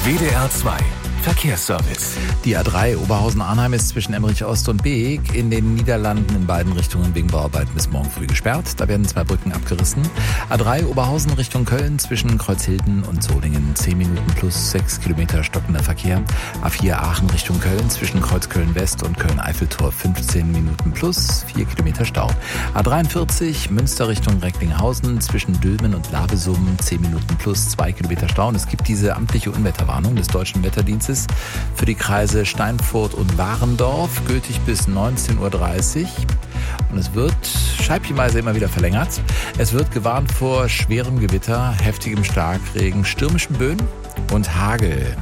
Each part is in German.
WDR 2 Verkehrsservice. Die A3 Oberhausen-Arnheim ist zwischen Emmerich Ost und Beek in den Niederlanden in beiden Richtungen wegen Bauarbeiten bis morgen früh gesperrt. Da werden 2 Brücken abgerissen. A3 Oberhausen Richtung Köln zwischen Kreuzhilden und Solingen 10 Minuten plus 6 Kilometer stockender Verkehr. A4 Aachen Richtung Köln zwischen Kreuzköln West und Köln-Eiffeltor 15 Minuten plus 4 Kilometer Stau. A43 Münster Richtung Recklinghausen zwischen Dülmen und Lavesum 10 Minuten plus 2 Kilometer Stau. Und es gibt diese amtliche Unwetterwarnung des Deutschen Wetterdienstes für die Kreise Steinfurt und Warendorf, gültig bis 19:30 Uhr. Und es wird scheibchenweise immer wieder verlängert. Es wird gewarnt vor schwerem Gewitter, heftigem Starkregen, stürmischen Böen und Hagel.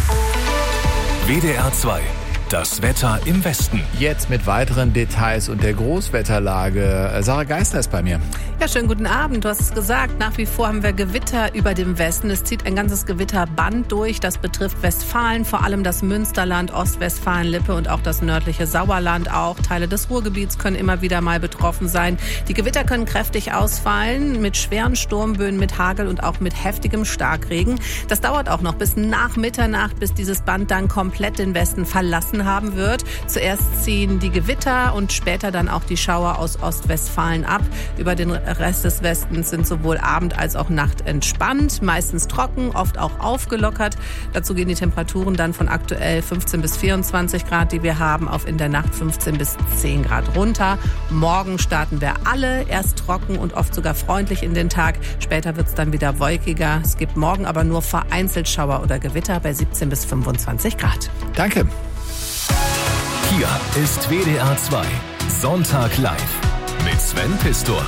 WDR 2. Das Wetter im Westen. Jetzt mit weiteren Details und der Großwetterlage. Sarah Geisler ist bei mir. Ja, schönen guten Abend. Du hast es gesagt, nach wie vor haben wir Gewitter über dem Westen. Es zieht ein ganzes Gewitterband durch. Das betrifft Westfalen, vor allem das Münsterland, Ostwestfalen-Lippe und auch das nördliche Sauerland auch. Teile des Ruhrgebiets können immer wieder mal betroffen sein. Die Gewitter können kräftig ausfallen mit schweren Sturmböen, mit Hagel und auch mit heftigem Starkregen. Das dauert auch noch bis nach Mitternacht, bis dieses Band dann komplett den Westen verlassen haben wird. Zuerst ziehen die Gewitter und später dann auch die Schauer aus Ostwestfalen ab. Über den Rest des Westens sind sowohl Abend als auch Nacht entspannt, meistens trocken, oft auch aufgelockert. Dazu gehen die Temperaturen dann von aktuell 15 bis 24 Grad, die wir haben, auf in der Nacht 15 bis 10 Grad runter. Morgen starten wir alle erst trocken und oft sogar freundlich in den Tag. Später wird es dann wieder wolkiger. Es gibt morgen aber nur vereinzelt Schauer oder Gewitter bei 17 bis 25 Grad. Danke. Hier ist WDR 2 Sonntag live mit Sven Pistor.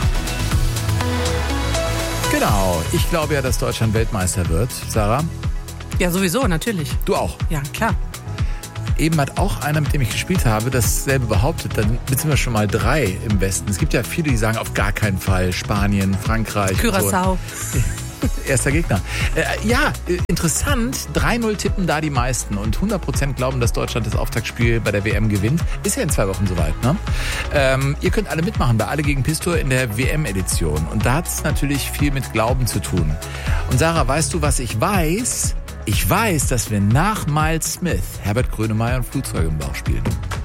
Genau, ich glaube ja, dass Deutschland Weltmeister wird. Sarah? Ja, sowieso, natürlich. Du auch? Ja, klar. Eben hat auch einer, mit dem ich gespielt habe, dasselbe behauptet. Dann sind wir schon mal 3 im Westen. Es gibt ja viele, die sagen, auf gar keinen Fall Spanien, Frankreich. Curaçao. So. Erster Gegner. Interessant. 3-0 tippen da die meisten und 100% glauben, dass Deutschland das Auftaktspiel bei der WM gewinnt. Ist ja in 2 Wochen soweit, ne? Ihr könnt alle mitmachen bei Alle gegen Pistor in der WM-Edition. Und da hat es natürlich viel mit Glauben zu tun. Und Sarah, weißt du, was ich weiß? Ich weiß, dass wir nach Miles Smith Herbert Grönemeyer und Flugzeuge im Bauch spielen.